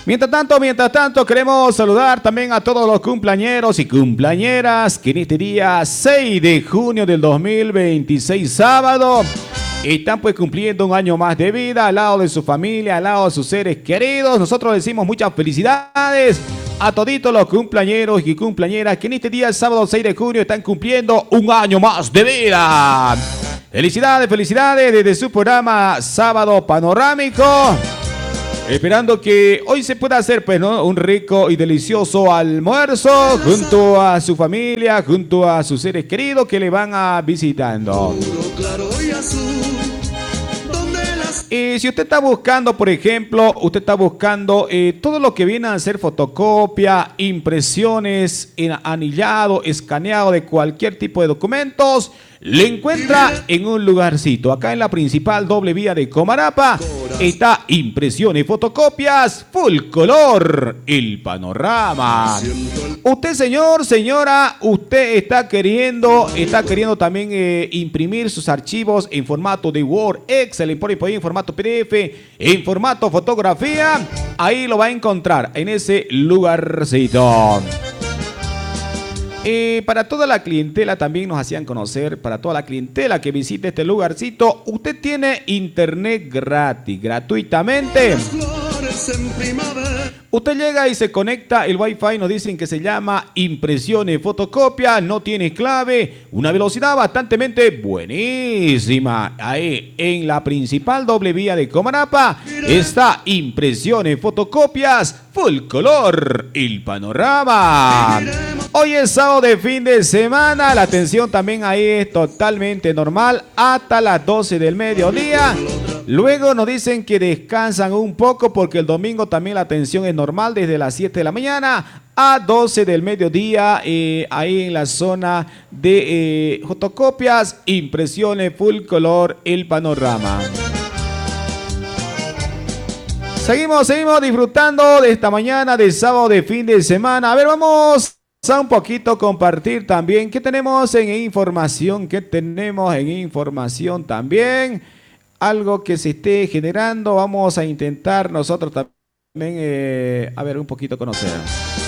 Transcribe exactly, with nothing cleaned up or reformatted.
Mientras tanto, mientras tanto, queremos saludar también a todos los cumpleañeros y cumpleañeras que en este día seis de junio del dos mil veintiséis, sábado, están pues cumpliendo un año más de vida al lado de su familia, al lado de sus seres queridos. Nosotros decimos muchas felicidades a toditos los cumpleañeros y cumpleañeras que en este día, sábado seis de junio, están cumpliendo un año más de vida. Felicidades, felicidades desde su programa Sábado Panorámico. Esperando que hoy se pueda hacer pues, ¿no? un rico y delicioso almuerzo junto a su familia, junto a sus seres queridos que le van a visitando. Y si usted está buscando, por ejemplo, usted está buscando eh, todo lo que viene a ser fotocopia, impresiones, anillado, escaneado de cualquier tipo de documentos, le encuentra en un lugarcito. Acá en la principal doble vía de Comarapa está Impresiones, Fotocopias, Full Color, El Panorama. Usted, señor, señora, usted está queriendo, está queriendo también eh, imprimir sus archivos en formato de Word, Excel, por ahí, por ahí, en formato P D F, en formato fotografía. Ahí lo va a encontrar en ese lugarcito. Eh, para toda la clientela también nos hacían conocer, para toda la clientela que visite este lugarcito, usted tiene internet gratis, gratuitamente. Usted llega y se conecta, el Wi-Fi nos dicen que se llama Impresiones Fotocopia, no tiene clave, una velocidad bastante buenísima. Ahí en la principal doble vía de Comarapa está Impresiones Fotocopias, Full Color, El Panorama. Hoy es sábado de fin de semana, la atención también ahí es totalmente normal hasta las doce del mediodía. Luego nos dicen que descansan un poco porque el domingo también la atención es normal desde las siete de la mañana a doce del mediodía, eh, ahí en la zona de eh, fotocopias, impresiones, full color, El Panorama. Seguimos, seguimos disfrutando de esta mañana de sábado de fin de semana. A ver, vamos a un poquito compartir también qué tenemos en información, qué tenemos en información también. Algo que se esté generando, vamos a intentar nosotros también, eh, a ver, un poquito conocer.